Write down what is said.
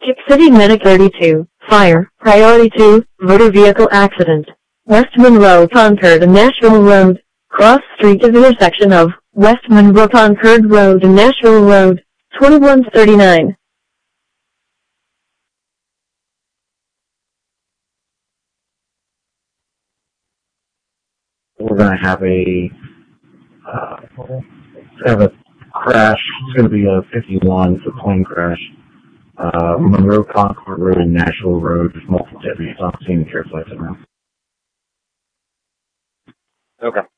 Skip City Medic 32, Fire, Priority 2, Motor Vehicle Accident. West Monroe Concord and Nashville Road, cross street of intersection of West Monroe Concord Road and Nashville Road, 2139. We're going to have a crash. It's going to be a 51. It's a plane crash. Monroe Concord Road and Nashville Road. There's multiple deputies on scene and care flights around. Okay.